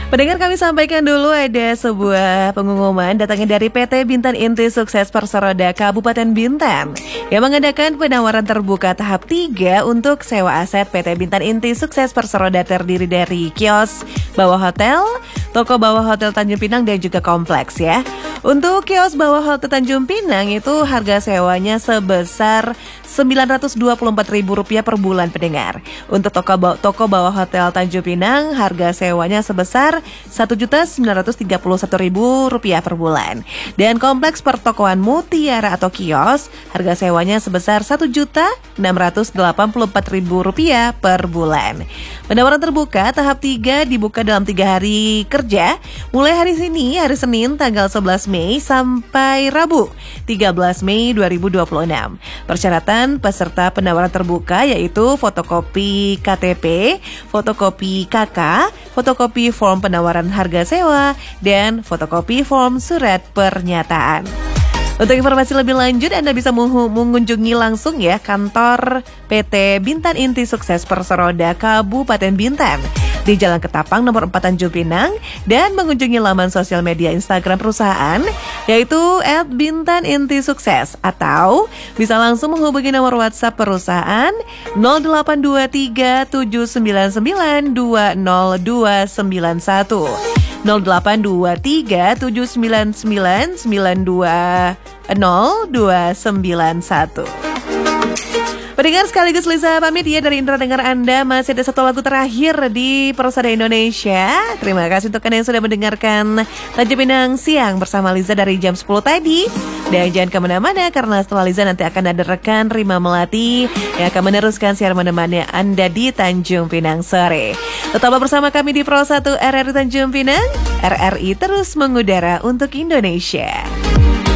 Pendengar, kami sampaikan dulu ada sebuah pengumuman datangnya dari PT Bintan Inti Sukses Perseroda Kabupaten Bintan yang mengadakan penawaran terbuka tahap 3 untuk sewa aset. PT Bintan Inti Sukses Perseroda terdiri dari kios bawah hotel, toko bawah hotel Tanjung Pinang dan juga kompleks ya. Untuk kios bawah hotel Tanjung Pinang itu harga sewanya sebesar Rp924.000 per bulan, pendengar. Untuk toko bawah hotel Tanjung Pinang harga sewanya sebesar Rp1.931.000 per bulan. Dan kompleks pertokoan Mutiara atau kios harga sewanya sebesar Rp1.684.000 per bulan. Penawaran terbuka tahap 3 dibuka dalam 3 hari kerja mulai hari Senin tanggal 11 Mei sampai Rabu 13 Mei 2026. Persyaratan peserta penawaran terbuka yaitu fotokopi KTP, fotokopi KK, fotokopi form penawaran harga sewa, dan fotokopi form surat pernyataan. Untuk informasi lebih lanjut, Anda bisa mengunjungi langsung ya kantor PT Bintan Inti Sukses Perseroda Kabupaten Bintan di Jalan Ketapang nomor 4 Tanjung Pinang dan mengunjungi laman sosial media Instagram perusahaan yaitu @bintanintisukses atau bisa langsung menghubungi nomor WhatsApp perusahaan 082379920291 082379999291. Pendengar, sekaligus Lisa pamit ya dari Indra Dengar Anda. Masih ada satu lagu terakhir di Persada Indonesia. Terima kasih untuk Anda yang sudah mendengarkan Tanjung Pinang Siang bersama Liza dari jam 10 tadi. Dan jangan kemana-mana karena setelah Liza nanti akan ada rekan Rima Melati yang akan meneruskan siaran menemani Anda di Tanjung Pinang sore. Tetaplah bersama kami di Pro 1 RRI Tanjung Pinang. RRI terus mengudara untuk Indonesia.